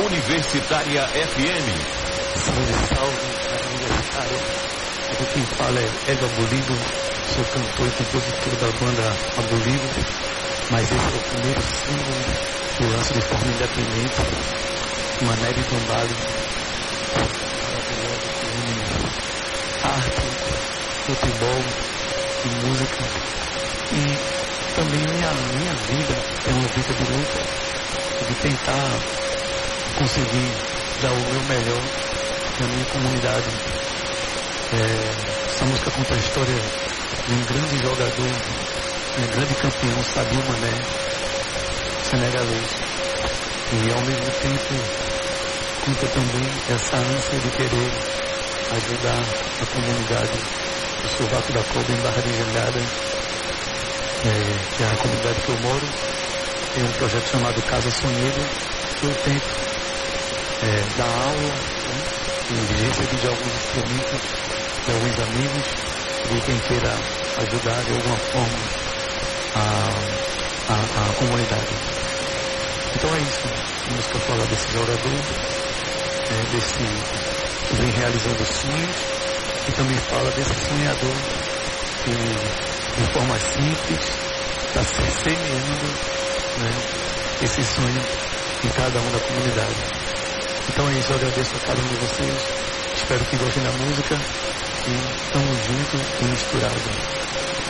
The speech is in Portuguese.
Universitária FM. Salve, salve, Rádio Universitária. Aqui quem fala é Hélio Abolido, sou cantor e compositor da banda Abolido, mas esse é o primeiro símbolo que eu lanço de forma independente, uma neve tombale, maravilhosa que une arte, futebol e música. E também minha vida é uma vida de luta, de tentar conseguir dar o meu melhor na minha comunidade. Essa música conta a história de um grande jogador, um grande campeão, Sadio Mané, senegalês. E ao mesmo tempo conta também essa ânsia de querer ajudar a comunidade do Sovaco da Cobra em Barra de Jangada, que é a comunidade que eu moro. Tem um projeto chamado Casa Sonheiro, que eu tento dar aula, e receber de alguns instrumentos de alguns amigos, de quem queira ajudar de alguma forma a comunidade. Então é isso. A música fala desse jogador, desse que vem realizando sonhos, e também fala desse sonhador que, de forma simples, está semeando esse sonho em cada um da comunidade. Então é isso, eu agradeço a cada um de vocês, espero que gostem da música e estamos juntos e misturados.